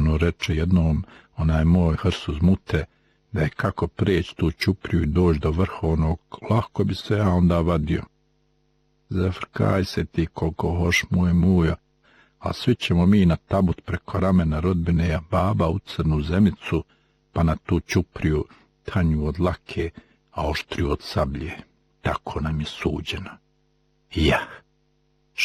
ono reče jednom onaj moj Hrsuz Mute, da je kako preći tu ćupriju i doći do vrhovnog, lahko bi se ja onda vadio. Zafrkaj se ti koliko hoš moj mujo, a svi ćemo mi na tabut preko ramena rodbine, a baba u crnu zemicu, pa na tu ćupriju tanju od lake, a oštriju od sablje. Tako nam je suđeno. Ja.